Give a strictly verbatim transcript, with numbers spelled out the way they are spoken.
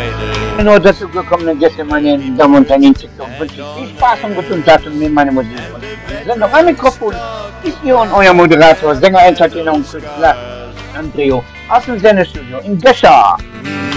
In order to gekommen und gestern meine Damen und Herren in TikTok wünsche ich viel Spaß und gute Unterhaltung mit meiner Musik. Sendung am Mikrofon ist hier und euer Moderator, Sänger, Entertainer und Künstler Andreo aus dem Sendestudio in Gescher.